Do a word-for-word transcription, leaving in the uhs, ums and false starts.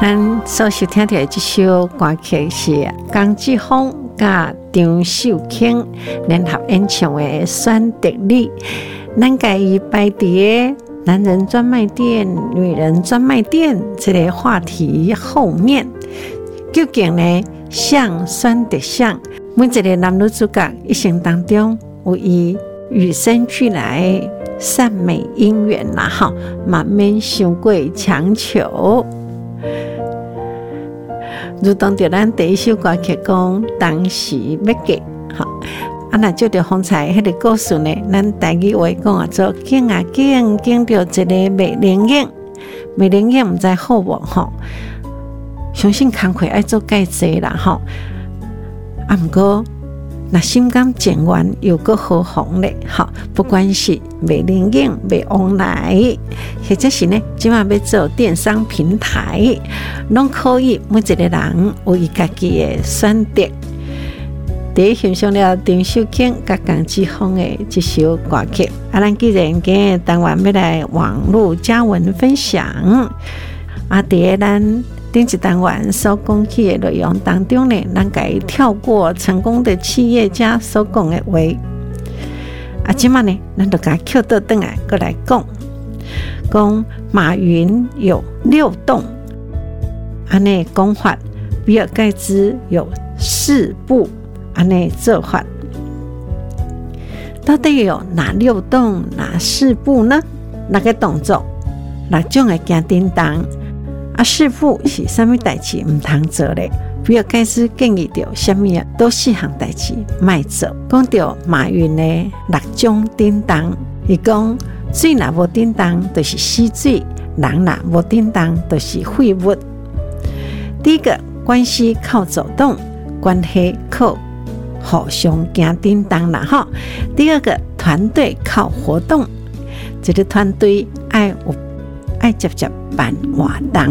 咱所收听到的这首歌曲是江志峰甲张秀卿联合演唱的《选择你》。咱家己摆伫男人专卖店、女人专卖店这个话题后面，究竟呢，想选择想，每一个男女主角一生当中有伊与生俱来善美姻缘啦，哈，嘛免伤过强求。如同着咱第一首歌曲讲，当时要嫁，哈，啊那照着方才迄个故事呢，咱台语话讲啊，做拣啊拣，拣着一个美玲眼，美玲眼毋知好无吼？相信工课爱做介济啦吼，啊毋过那心甘情愿又搁何妨咧？吼，不管是美玲眼、美往来，或者是呢，即马要做电商平台，拢可以每一个人有伊家己的选择。第一欣赏了张秀卿甲江志峰的这首歌曲，啊，咱既然今日当晚要来网络加文分享，啊，伫咱顶一单元所讲起的内容当中呢，咱家跳过成功的企业家所讲的话，啊，即马呢，咱就甲扣倒转来，过来讲，讲马云有六栋，安尼讲法，比尔盖茨有四部，安尼做法，到底有哪六栋、哪四部呢？哪个动作？哪种的行叮当？啊，师傅是啥物代志唔通做咧？比尔盖茨建议着啥物啊？多四项代志莫做。讲到马云呢，六种叮当，伊讲水若无叮当，就是死水；人若无叮当，就是废物。第一个，关系靠走动，关系靠互相行叮当啦吼。第二个，团队靠活动，一个团队爱有爱接接办活动。